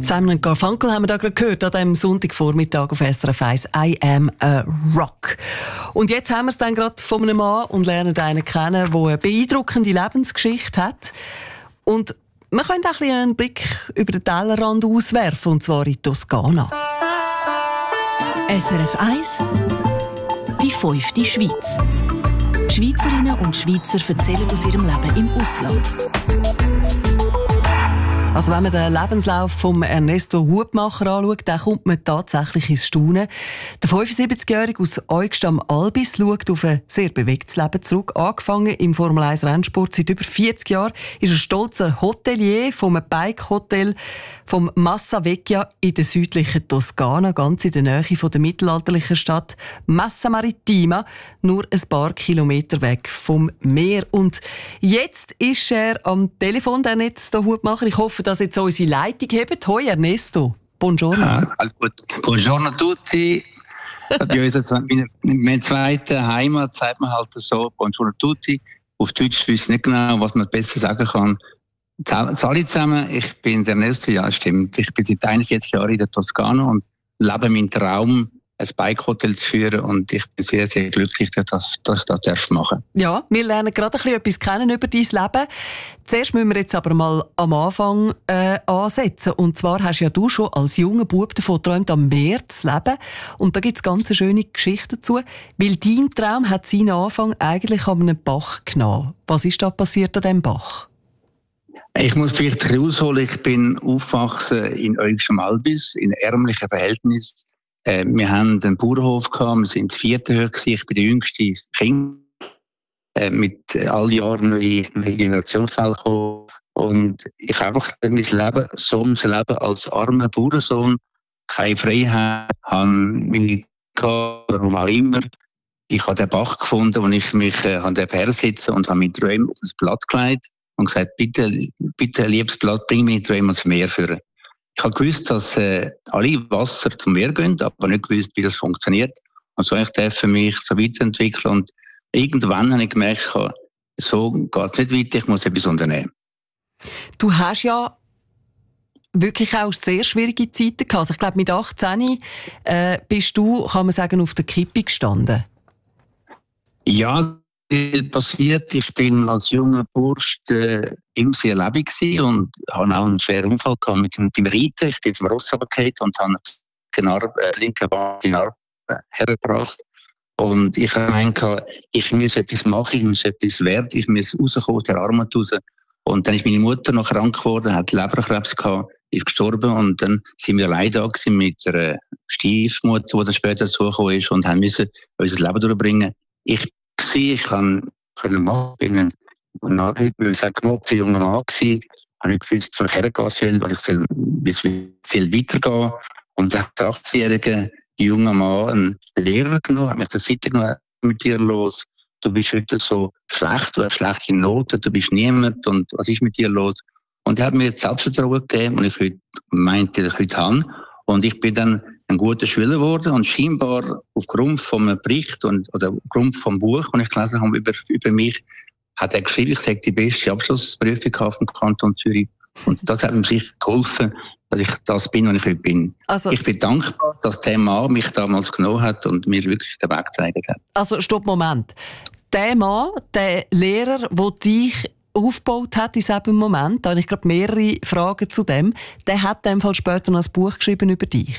Simon & Garfunkel haben wir da gerade gehört, an diesem Sonntagvormittag auf SRF 1, I Am a Rock. Und jetzt haben wir es dann gerade von einem Mann und lernen einen kennen, der eine beeindruckende Lebensgeschichte hat. Und wir können auch ein bisschen einen Blick über den Tellerrand auswerfen, und zwar in die Toskana. SRF 1, die 5. Schweiz. Schweizerinnen und Schweizer erzählen aus ihrem Leben im Ausland. Also wenn man den Lebenslauf von Ernesto Hubmacher anschaut, dann kommt man tatsächlich ins Staunen. Der 75-Jährige aus Eugst am Albis schaut auf ein sehr bewegtes Leben zurück. Angefangen im Formel-1-Rennsport seit über 40 Jahren ist er stolzer Hotelier vom Bike-Hotel vom Massa Vecchia in der südlichen Toskana, ganz in der Nähe von der mittelalterlichen Stadt Massa Marittima, nur ein paar Kilometer weg vom Meer. Und jetzt ist er am Telefon, der Ernesto Hubmacher. Ich hoffe, dass jetzt unsere Leitung hebt. Hoi Ernesto, buongiorno. Buongiorno a tutti. Bei uns in meiner zweiten Heimat sagt man halt so, buongiorno a tutti. Auf Deutsch weiß ich nicht genau, was man besser sagen kann. Alle zusammen, ich bin der Ernesto, ja stimmt. Ich bin seit 41 Jahren in der Toskana und lebe meinen Traum, ein Bike-Hotel zu führen, und ich bin sehr, sehr glücklich, dass ich das machen darf. Ja, wir lernen gerade ein bisschen etwas kennen über dein Leben. Zuerst müssen wir jetzt aber mal am Anfang ansetzen. Und zwar hast ja du schon als junger Bub davon geträumt, am Meer zu leben. Und da gibt es ganz eine schöne Geschichte dazu. Weil dein Traum hat seinen Anfang eigentlich an einem Bach genommen. Was ist da passiert an diesem Bach? Ich muss vielleicht ein bisschen ausholen. Ich bin aufgewachsen in Eugst am Albis, in ärmlichen Verhältnissen. Wir haben einen Bauernhof gehabt, wir sind 4. Höhe gewesen. Ich bin der jüngste Kind. Mit all Jahren neue Generationsfälle gekommen. Und ich habe einfach mein Leben, Leben als armer Bauernsohn, keine Freiheit, habe meine warum auch immer. Ich habe den Bach gefunden, wo ich mich hersitzen und habe meine Träume auf das Blatt gelegt und gesagt, bitte, liebes Blatt, bring meine Träume ans Meer führen. Ich habe gewusst, dass alle Wasser zum Meer gehen, aber nicht gewusst, wie das funktioniert. Und so habe ich für mich so weiterentwickeln. Und irgendwann habe ich gemerkt, so geht es nicht weiter, ich muss etwas unternehmen. Du hast ja wirklich auch sehr schwierige Zeiten gehabt. Also ich glaube, mit 18 bist du, kann man sagen, auf der Kippe gestanden. Ja, passiert. Ich bin als junger Bursch immer sehr lebendig gewesen und habe auch einen schweren Unfall gehabt mit dem Reiten. Ich bin vom Ross runtergefallen und habe den linken Bein in Narbe hergebracht. Und ich habe gemeint, ich muss etwas machen, ich muss etwas werden, ich muss rauskommen, der Armut raus. Und dann ist meine Mutter noch krank geworden, hat Leberkrebs gehabt, ist gestorben, und dann sind wir allein da gewesen mit einer Stiefmutter, die dann später dazugekommen ist, und haben müssen unser Leben durchbringen. Ich kann machen, bin ein gemobbter junger Mann gewesen, habe ich gewusst, wo ich hergehen soll, weil ich will weitergehen. Und der 18-jährige junger Mann, ein Lehrer genommen, hat mich zur Seite genommen, mit dir los. Du bist heute so schlecht, du hast schlechte Noten, du bist niemand, und was ist mit dir los? Und er hat mir jetzt Selbstvertrauen gegeben, und ich meinte, ich heute habe. Und ich bin dann ein guter Schüler geworden, und scheinbar aufgrund von einem Bericht oder aufgrund vom Buch, das ich gelesen habe über mich, hat er geschrieben, ich sage die beste Abschlussprüfung auf dem Kanton Zürich. Und das hat mir sicher geholfen, dass ich das bin, was ich heute bin. Also, ich bin dankbar, dass der Mann mich damals genommen hat und mir wirklich den Weg gezeigt hat. Also, stopp, Moment. Der Mann, der Lehrer, der dich aufgebaut hat in diesem Moment, da habe ich gerade mehrere Fragen zu dem, der hat in dem Fall später noch ein Buch geschrieben über dich.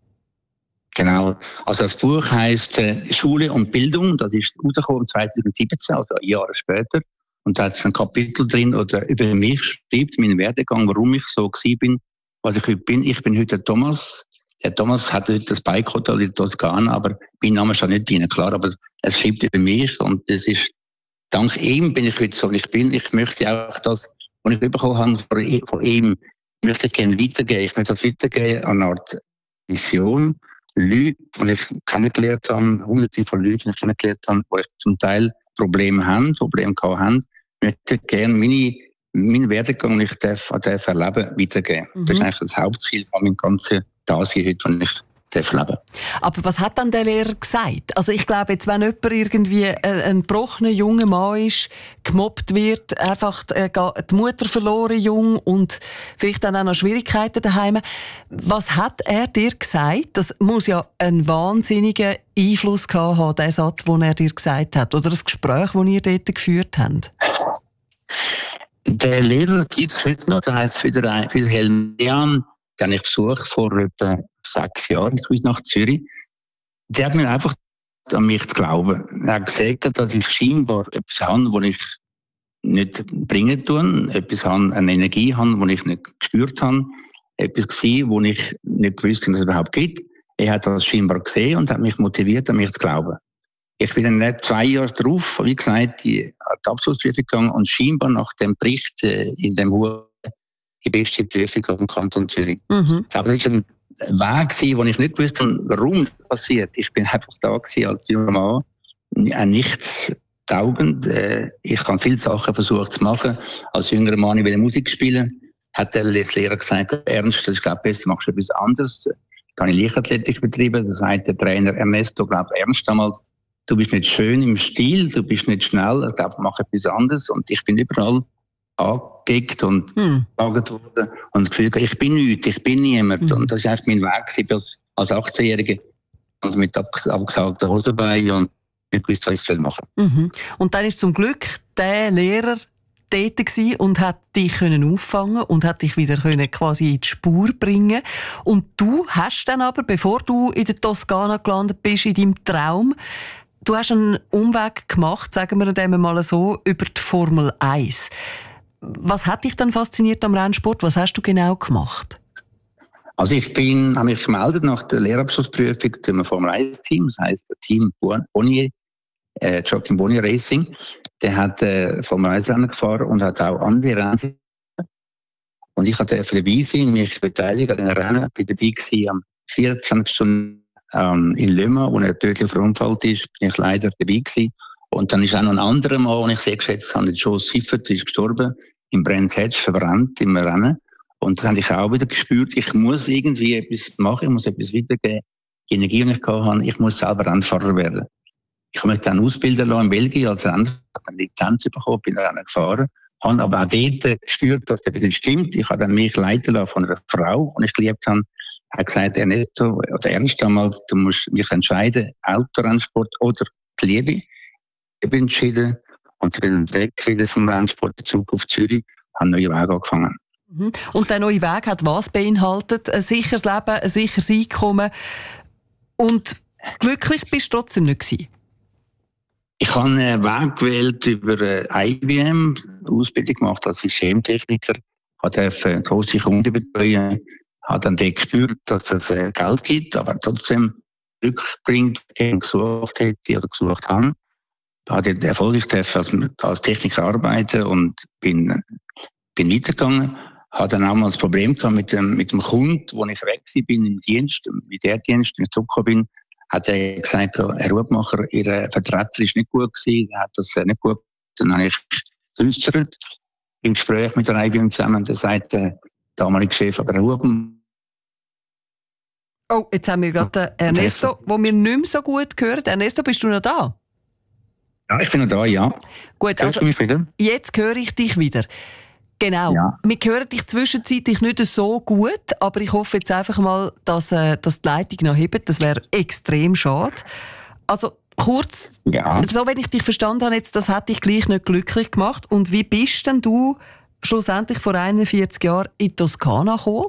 Genau. Also das Buch heisst Schule und Bildung. Das ist rausgekommen 2017, also Jahre später. Und da hat es ein Kapitel drin, oder über mich schreibt, meinen Werdegang, warum ich so gewesen bin, was ich heute bin. Ich bin heute der Thomas. Der Thomas hat heute das Bike-Hotel in Toskana, aber mein Name steht nicht drin, klar, aber es schreibt über mich, und das ist, dank ihm bin ich heute so, wie ich bin. Ich möchte auch das, was ich bekommen habe von ihm, möchte ich gerne weitergeben. Ich möchte das weitergeben an eine Art Mission. Leute, die ich kennengelernt habe, hunderte von Leuten, die ich kennengelernt habe, die zum Teil Probleme haben, möchte gerne meinen Werdegang, den ich erleben, weitergeben. Das ist eigentlich das Hauptziel von meinem ganzen Dasein heute, das ich leben. Aber was hat dann der Lehrer gesagt? Also ich glaube, jetzt, wenn jemand irgendwie ein gebrochener junger Mann ist, gemobbt wird, einfach die Mutter verloren jung und vielleicht dann auch noch Schwierigkeiten daheim. Was hat er dir gesagt? Das muss ja einen wahnsinnigen Einfluss gehabt haben, der Satz, den er dir gesagt hat. Oder das Gespräch, das ihr dort geführt habt. Der Lehrer gibt es heute noch, der heisst wieder Helmian. Den habe ich besucht vor etwa 6 Jahren, ich komme nach Zürich. Der hat mir einfach an mich zu glauben. Er hat gesagt, dass ich scheinbar etwas habe, was ich nicht bringen tun, etwas habe, eine Energie habe, die ich nicht gespürt habe, etwas gesehen, wo ich nicht gewusst habe, dass es überhaupt gibt. Er hat das scheinbar gesehen und hat mich motiviert, an mich zu glauben. Ich bin dann nicht 2 Jahre drauf, wie gesagt, die Abschlussprüfung gegangen und scheinbar nach dem Bericht in dem Hut die beste Prüfung auf dem Kanton Zürich. Mhm. Aber das war ein Weg, wo ich nicht wusste, warum das passiert. Ich bin einfach da gewesen als junger Mann, nichts taugend. Ich habe viele Sachen versucht zu machen. Als jüngerer Mann, ich will Musik spielen, hat der Lehrer gesagt, Ernst, das ist glaube ich besser, machst du etwas anderes. Dann habe ich Leichtathletik betrieben. Das sagt der Trainer Ernesto, glaube Ernst damals, du bist nicht schön im Stil, du bist nicht schnell, ich glaube, mach etwas anderes. Und ich bin überall angeguckt und gefragt worden und das Gefühl, ich bin nichts, ich bin niemand. Und das war eigentlich mein Weg als 18-Jähriger. Also mit abgesagten Hosenbeinen und nicht gewusst, was ich machen soll. Mhm. Und dann ist zum Glück der Lehrer dort gewesen und hat dich auffangen und hat dich wieder quasi in die Spur bringen. Und du hast dann aber, bevor du in der Toskana gelandet bist, in deinem Traum, du hast einen Umweg gemacht, sagen wir dem mal so, über die Formel 1. Was hat dich dann fasziniert am Rennsport? Was hast du genau gemacht? Also ich habe mich gemeldet nach der Lehrabschlussprüfung zum Formel 1-Team, das heisst das Team Bonnier, Joachim Bonnier Racing. Der hat Formel 1-Rennen gefahren und hat auch andere Rennen. Und ich durfte dabei sein, mich beteiligen an den Rennen. Ich war dabei gewesen, am 24. in Le Mans, wo er tödlich verunfallt ist, bin ich leider dabei gewesen. Und dann ist auch noch ein anderer Mann, den ich sehr geschätzt habe, Joe Siffert, ist gestorben, im Brands Hatch, verbrannt im Rennen. Und das habe ich auch wieder gespürt, ich muss irgendwie etwas machen, ich muss etwas weitergeben. Die Energie, die ich hatte, ich muss selber Rennfahrer werden. Ich habe mich dann ausbilden lassen in Belgien als Rennfahrer, habe eine Lizenz bekommen, bin Rennen gefahren, habe aber auch dort gespürt, dass das nicht stimmt. Ich habe dann mich leiten lassen von einer Frau, die ich geliebt habe. Er hat gesagt, Ernesto, oder Ernst damals, du musst mich entscheiden, Autorennsport oder die Liebe. Ich bin entschieden und ich bin weg wieder vom Rennsport, Zug auf Zürich, habe einen neuen Weg angefangen. Und der neue Weg hat was beinhaltet? Ein sicheres Leben, ein sicheres Einkommen. Und glücklich bist du trotzdem nicht gewesen? Ich habe einen Weg gewählt über IBM, Ausbildung gemacht als Systemtechniker, durfte grosse Kunden betreuen, habe dann gespürt, dass es Geld gibt, aber trotzdem Glück bringt, gesucht hätte oder gesucht habe. Da hatte ich erfolgreich als Techniker arbeiten und bin weitergegangen. Hatte dann auch mal das Problem gehabt mit dem Kunden, wo ich weg bin im Dienst, im Militärdienst, wenn ich zurückgekommen bin, hat er gesagt, Herr Hubmacher, Ihr Vertreter ist nicht gut gewesen, er hat das nicht gut. Dann habe ich geäussert, im Gespräch mit der IBM zusammen, da sagt der damalige Chef, aber Herr Hubmacher. Oh, jetzt haben wir gerade Ernesto, wo wir nicht mehr so gut hören. Ernesto, bist du noch da? Ja, ich bin noch da, ja. Gut, Hörst du mich wieder? Jetzt höre ich dich wieder. Genau. Ja. Wir hören dich zwischenzeitlich nicht so gut, aber ich hoffe jetzt einfach mal, dass die Leitung noch hebt. Das wäre extrem schade. Also kurz, so wenn ich dich verstanden habe, jetzt, das hat dich gleich nicht glücklich gemacht. Und wie bist denn du schlussendlich vor 41 Jahren in die Toskana gekommen?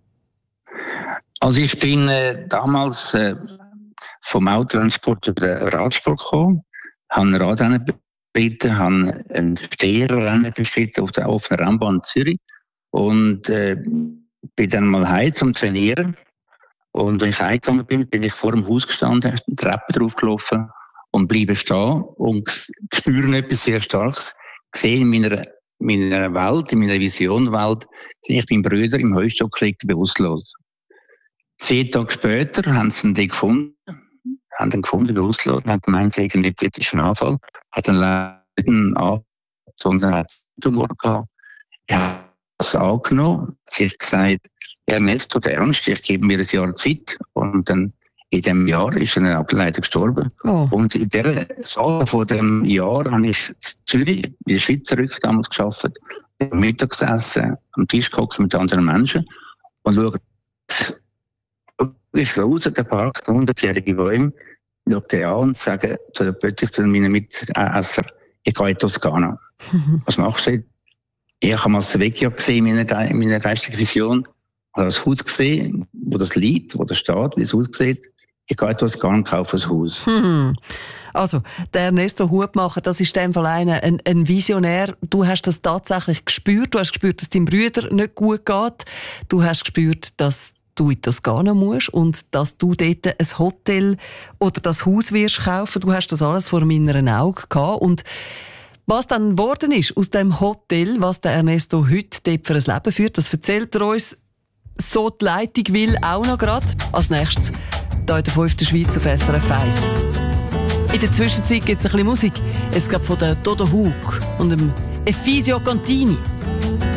Also ich bin damals vom Autotransport über den Radsport gekommen, habe ein Radrennen bestritten, habe ein Steherrennen bestritten auf der offenen Rennbahn in Zürich und bin dann mal heim zum Trainieren. Und wenn ich heimgegangen bin, bin ich vor dem Haus gestanden, die Treppe draufgelaufen und bleibe stehen und spüre etwas sehr Starkes. Ich sehe in meiner Welt, in meiner Visionwelt, sehe ich meinen Bruder im Heustock liegen, bewusstlos. 10 Tage später haben sie ihn gefunden, bewusstlos, und haben gemeint, sie hätten einen epileptischen Anfall, hat einen leichten Anfall, sondern hat einen Tumor gehabt. Er hat das angenommen, sich gesagt, Ernesto, der Ernst, ich gebe mir ein Jahr Zeit. Und dann in diesem Jahr ist er leider gestorben. Oh. Und in dieser Phase von dem Jahr habe ich in Zürich, in der Schweiz zurück damals gearbeitet, Mittagessen, am Tisch gehockt mit anderen Menschen und schaue ich raus, der Park, 100-jährige Bäume, schaue den an und sage plötzlich zu meinen Mitesser, ich gehe in Toskana. Was machst du? Ich habe mal das Vecchio gesehen in meiner geistigen Vision, habe das Haus gesehen, wo das liegt, wo das steht, wie es aussieht. Ich gehe in Toskana und kaufe ein Haus. Also, der Ernesto Hubmacher, das ist in dem Fall ein Visionär. Du hast das tatsächlich gespürt. Du hast gespürt, dass deinem Bruder nicht gut geht. Du hast gespürt, dass du in Toskana musst und dass du dort ein Hotel oder das Haus wirst kaufen. Du hast das alles vor meinen Augen gehabt. Und was dann geworden ist aus dem Hotel, was der Ernesto heute dort für ein Leben führt, das erzählt er uns. So die Leitung will auch noch gerade. Als nächstes hier in der 5. Schweiz auf SRF 1. In der Zwischenzeit gibt es ein bisschen Musik. Es gab von der Dodo Hug und dem Efisio Contini.